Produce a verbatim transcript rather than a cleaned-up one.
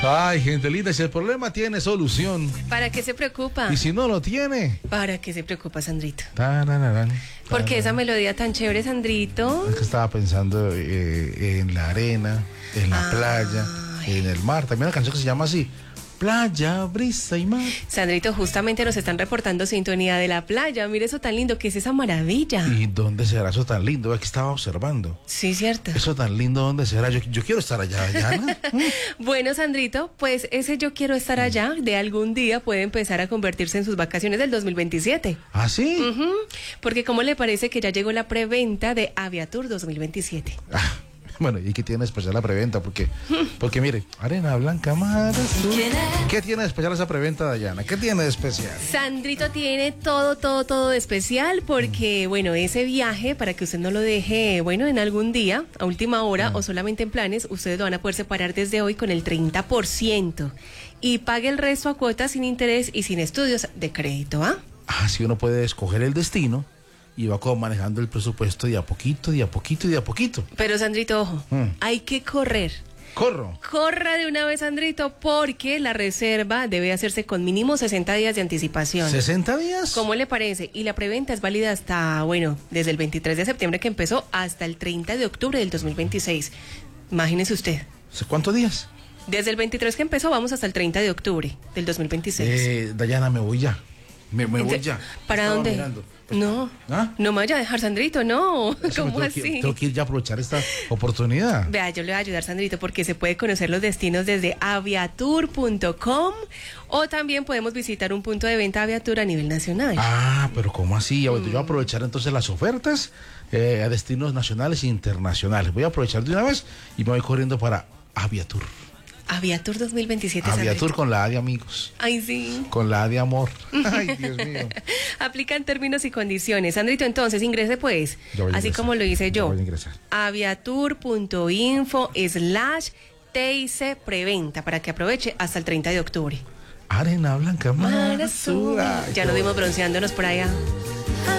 Ay, gente linda, si el problema tiene solución. ¿Para qué se preocupa? Y si no lo tiene. ¿Para qué se preocupa, Sandrito? Tarararán, ¿Por qué esa melodía tan chévere, Sandrito? Es que estaba pensando eh, en la arena, en la Ay. playa, en el mar. También una canción que se llama así. Playa, brisa y mar. Sandrito, justamente nos están reportando sintonía de la playa. Mire eso tan lindo, ¿qué es esa maravilla? ¿Y dónde será eso tan lindo? Aquí estaba observando. Sí, cierto. Eso tan lindo, ¿dónde será? Yo, yo quiero estar allá, Diana. Bueno, Sandrito, pues ese yo quiero estar allá de algún día puede empezar a convertirse en sus vacaciones del dos mil veintisiete. ¿Ah, sí? Ujú, porque ¿cómo le parece que ya llegó la preventa de Aviatur dos mil veintisiete? Ah, bueno, ¿y qué tiene de especial la preventa? Porque, porque mire, arena blanca, mar azul. ¿Qué tiene de especial esa preventa, Dayana? ¿Qué tiene de especial? Sandrito tiene todo, todo, todo de especial porque, bueno, ese viaje, para que usted no lo deje, bueno, en algún día, a última hora o solamente en planes, ustedes lo van a poder separar desde hoy con el treinta por ciento y pague el resto a cuotas sin interés y sin estudios de crédito, ¿ah? Ah, sí, uno puede escoger el destino y va como manejando el presupuesto de a poquito, de a poquito y de a poquito. Pero, Sandrito, ojo, Mm. hay que correr. Corro. Corra de una vez, Sandrito, porque la reserva debe hacerse con mínimo sesenta días de anticipación. ¿sesenta días? ¿Cómo le parece? Y la preventa es válida hasta, bueno, desde el veintitrés de septiembre que empezó hasta el treinta de octubre del dos mil veintiséis. Imagínese usted. ¿Cuántos días? Desde el veintitrés que empezó vamos hasta el treinta de octubre del dos mil veintiséis. Eh, Dayana, me voy ya. Me, me voy ya. ¿Para Estaba dónde? mirando. Pues, No, ¿ah? no me vaya a dejar, Sandrito, no. Eso me ¿Cómo tengo que- así? tengo que ir ya a aprovechar esta oportunidad. Vea, yo le voy a ayudar, Sandrito, porque se puede conocer los destinos desde aviatur punto com o también podemos visitar un punto de venta Aviatur a nivel nacional. Ah, pero ¿cómo así? Yo voy a aprovechar entonces las ofertas eh, a destinos nacionales e internacionales. Voy a aprovechar de una vez y me voy corriendo para Aviatur. Aviatur dos mil veintisiete, Aviatur Sandrito. con la A de amigos. Ay, sí. Con la A de amor. Ay, Dios mío. Aplican términos y condiciones. Sandrito, entonces ingrese pues, Ya voy a así ingresar. como lo hice Ya yo. voy a ingresar. aviatur punto info slash T I C preventa para que aproveche hasta el treinta de octubre. Arena blanca, mar Mar azul. azul. Ay, Ya qué nos vimos bueno. bronceándonos por allá.